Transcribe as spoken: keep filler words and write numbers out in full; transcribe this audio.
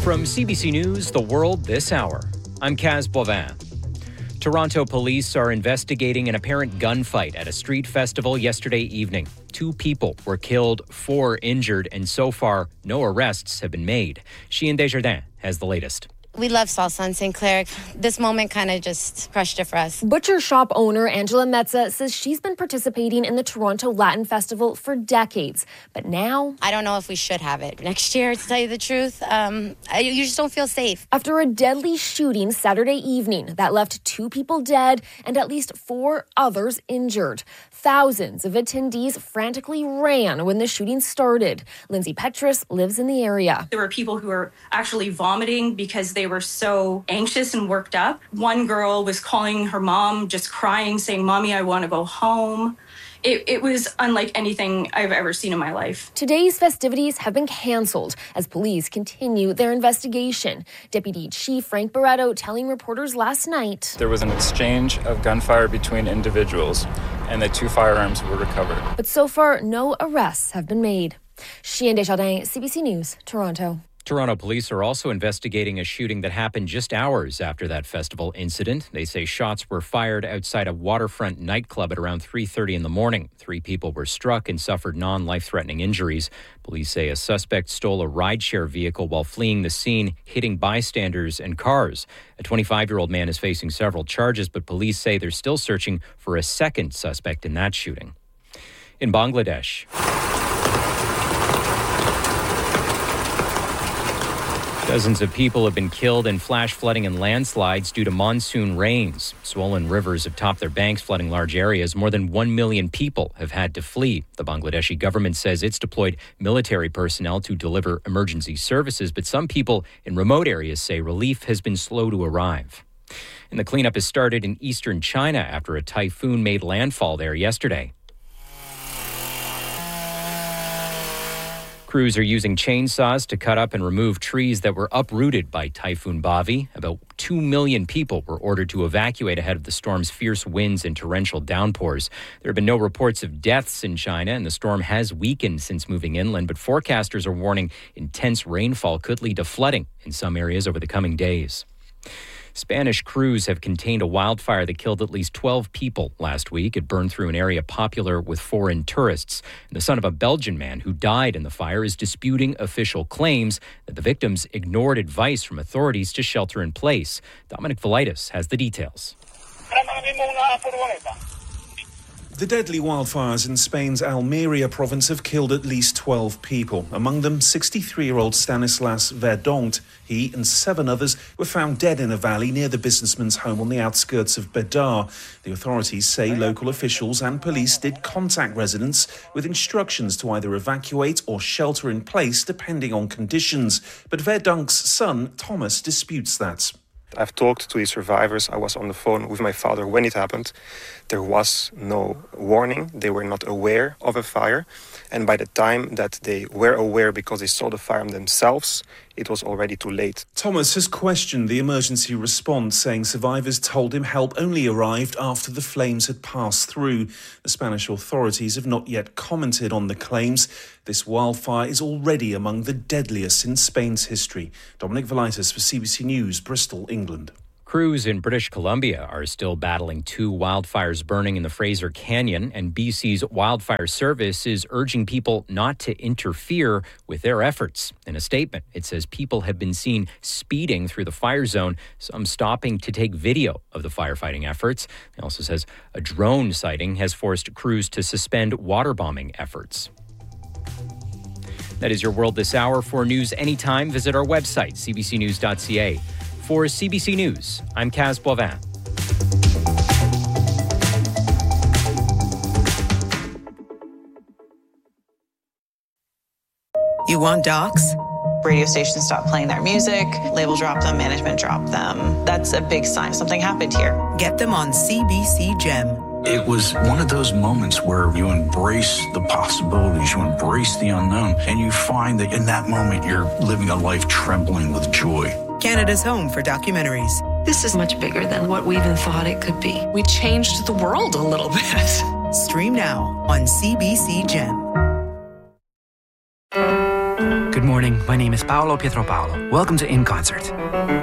From C B C News, The World This Hour, I'm Kaz Boivin. Toronto police are investigating an apparent gunfight at a street festival yesterday evening. Two people were killed, four injured, and so far, no arrests have been made. Sheehan Desjardins has the latest. We love salsa in Saint Clair. This moment kind of just crushed it for us. Butcher shop owner Angela Metza says she's been participating in the Toronto Latin Festival for decades. But now, I don't know if we should have it next year, to tell you the truth. Um, I, you just don't feel safe. After a deadly shooting Saturday evening that left two people dead and at least four others injured, thousands of attendees frantically ran when the shooting started. Lindsay Petrus lives in the area. There were people who were actually vomiting because they They were so anxious and worked up. One girl was calling her mom, just crying, saying, "Mommy, I want to go home." It, it was unlike anything I've ever seen in my life. Today's festivities have been canceled as police continue their investigation. Deputy Chief Frank Barretto telling reporters last night, there was an exchange of gunfire between individuals and the two firearms were recovered. But so far, no arrests have been made. Sheehan Desjardins, C B C News, Toronto. Toronto police are also investigating a shooting that happened just hours after that festival incident. They say shots were fired outside a waterfront nightclub at around three thirty in the morning. Three people were struck and suffered non-life-threatening injuries. Police say a suspect stole a rideshare vehicle while fleeing the scene, hitting bystanders and cars. A twenty-five-year-old man is facing several charges, but police say they're still searching for a second suspect in that shooting. In Bangladesh, dozens of people have been killed in flash flooding and landslides due to monsoon rains. Swollen rivers have topped their banks, flooding large areas. More than one million people have had to flee. The Bangladeshi government says it's deployed military personnel to deliver emergency services, but some people in remote areas say relief has been slow to arrive. And the cleanup has started in eastern China after a typhoon made landfall there yesterday. Crews are using chainsaws to cut up and remove trees that were uprooted by Typhoon Bavi. About two million people were ordered to evacuate ahead of the storm's fierce winds and torrential downpours. There have been no reports of deaths in China, and the storm has weakened since moving inland, but forecasters are warning intense rainfall could lead to flooding in some areas over the coming days. Spanish crews have contained a wildfire that killed at least twelve people last week. It burned through an area popular with foreign tourists. And the son of a Belgian man who died in the fire is disputing official claims that the victims ignored advice from authorities to shelter in place. Dominic Velitis has the details. The deadly wildfires in Spain's Almeria province have killed at least twelve people. Among them, sixty-three-year-old Stanislas Verdonct. He and seven others were found dead in a valley near the businessman's home on the outskirts of Bedar. The authorities say local officials and police did contact residents with instructions to either evacuate or shelter in place depending on conditions. But Verdonct's son, Thomas, disputes that. I've talked to the survivors. I was on the phone with my father when it happened. There was no warning. They were not aware of a fire. And by the time that they were aware because they saw the fire themselves, it was already too late. Thomas has questioned the emergency response, saying survivors told him help only arrived after the flames had passed through. The Spanish authorities have not yet commented on the claims. This wildfire is already among the deadliest in Spain's history. Dominic Velitis for C B C News, Bristol, England. Crews in British Columbia are still battling two wildfires burning in the Fraser Canyon, and B C's Wildfire Service is urging people not to interfere with their efforts. In a statement, it says people have been seen speeding through the fire zone, some stopping to take video of the firefighting efforts. It also says a drone sighting has forced crews to suspend water bombing efforts. That is your World This Hour. For news anytime, visit our website, c b c news dot c a. For C B C News, I'm Kaz Boivin. You want docs? Radio stations stop playing their music, label drop them, management drop them. That's a big sign something happened here. Get them on C B C Gem. It was one of those moments where you embrace the possibilities, you embrace the unknown, and you find that in that moment you're living a life trembling with joy. Canada's home for documentaries. This is much bigger than what we even thought it could be. We changed the world a little bit. Stream now on C B C Gem. Good morning. morning. My name is Paolo Pietro Paolo. Welcome to In Concert.